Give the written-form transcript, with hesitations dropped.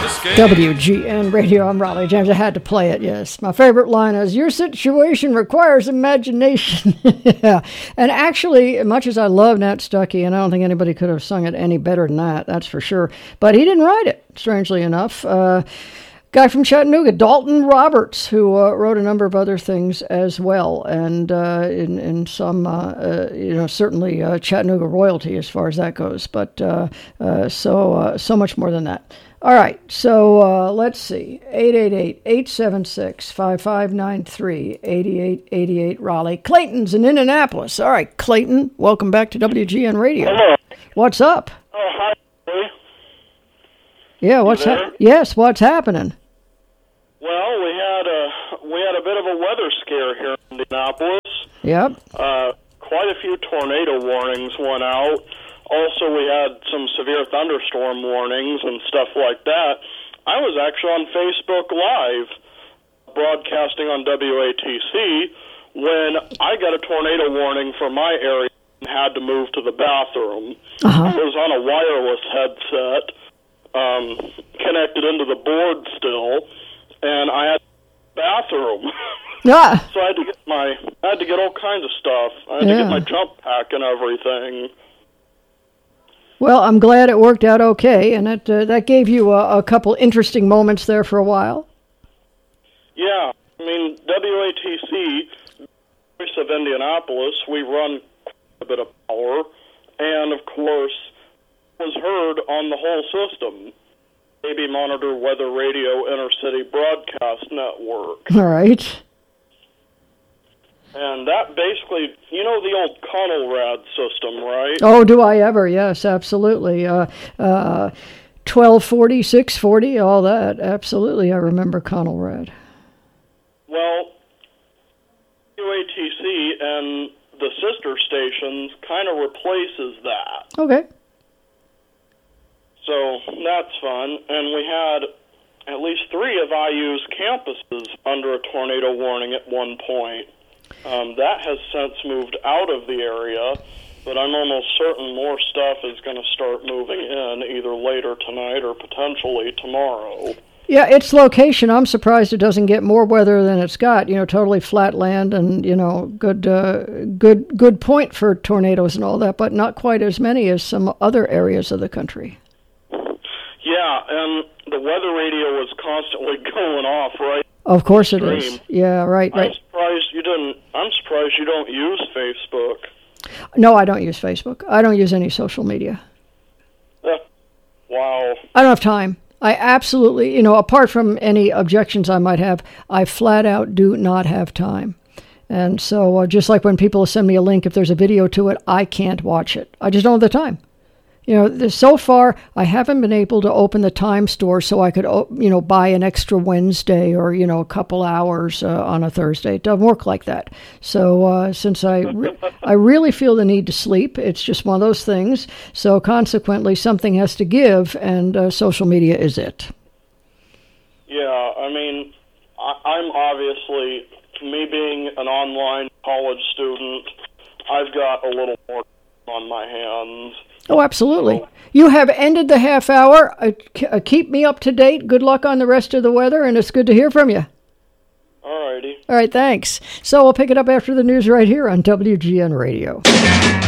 WGN Radio, I'm Raleigh James. I had to play it, yes. My favorite line is, your situation requires imagination. Yeah. And actually, much as I love Nat Stuckey, and I don't think anybody could have sung it any better than that's for sure, but he didn't write it, strangely enough. Guy from Chattanooga, Dalton Roberts, who wrote a number of other things as well, and in some, certainly Chattanooga royalty as far as that goes, but so much more than that. All right, so let's see, 888-876-5593, 8888 Raleigh. Clayton's in Indianapolis. All right, Clayton, welcome back to WGN Radio. Hello. What's up? Oh, hi. Yeah, what's Yes, what's happening? Well, we had a bit of a weather scare here in Indianapolis. Yep. Quite a few tornado warnings went out. Also, we had some severe thunderstorm warnings and stuff like that. I was actually on Facebook Live broadcasting on WATC when I got a tornado warning for my area and had to move to the bathroom. I was on a wireless headset connected into the board still, and I had a bathroom. Yeah. So I had to get all kinds of stuff. I had to get my jump pack and everything. Well, I'm glad it worked out okay, and that gave you a couple interesting moments there for a while. Yeah, I mean, WATC, Voice of Indianapolis, we run quite a bit of power, and of course, was heard on the whole system. AB Monitor Weather Radio Intercity Broadcast Network. All right. And that basically, you know the old Conelrad system, right? Oh, do I ever? Yes, absolutely. 1240, 640, all that. Absolutely, I remember Conelrad. Well, WATC and the sister stations kind of replaces that. Okay. So that's fun. And we had at least 3 of IU's campuses under a tornado warning at one point. That has since moved out of the area, but I'm almost certain more stuff is going to start moving in either later tonight or potentially tomorrow. Yeah, its location, I'm surprised it doesn't get more weather than it's got. Totally flat land and, good point for tornadoes and all that, but not quite as many as some other areas of the country. Yeah, and the weather radio was constantly going off, right? Of course it is. Yeah, right. I'm surprised you don't use Facebook. No, I don't use Facebook. I don't use any social media. Wow. I don't have time. I absolutely, apart from any objections I might have, I flat out do not have time. And so just like when people send me a link, if there's a video to it, I can't watch it. I just don't have the time. So far, I haven't been able to open the Time Store so I could, buy an extra Wednesday or, a couple hours on a Thursday. It doesn't work like that. So since I really feel the need to sleep, it's just one of those things. So consequently, something has to give, and social media is it. Yeah, I mean, I'm obviously, me being an online college student, I've got a little more on my hands. Oh, absolutely. You have ended the half hour. Keep me up to date. Good luck on the rest of the weather, and it's good to hear from you. All righty. All right, thanks. So we'll pick it up after the news right here on WGN Radio.